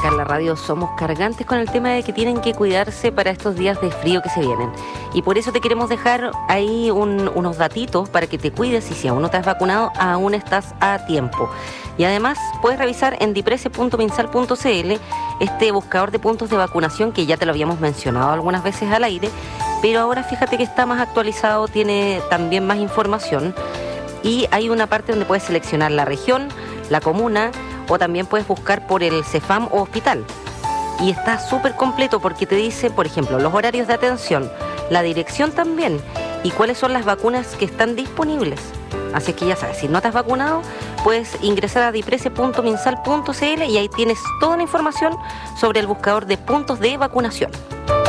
acá en la radio somos cargantes con el tema de que tienen que cuidarse para estos días de frío que se vienen. Y por eso te queremos dejar ahí unos datitos para que te cuides y si aún no te has vacunado, aún estás a tiempo. Y además puedes revisar en diprese.minsal.cl este buscador de puntos de vacunación que ya te lo habíamos mencionado algunas veces al aire, pero ahora fíjate que está más actualizado, tiene también más información y hay una parte donde puedes seleccionar la región, la comuna o también puedes buscar por el CEFAM o hospital. Y está súper completo porque te dice, por ejemplo, los horarios de atención, la dirección también y cuáles son las vacunas que están disponibles. Así que ya sabes, si no te has vacunado, puedes ingresar a diprese.minsal.cl y ahí tienes toda la información sobre el buscador de puntos de vacunación.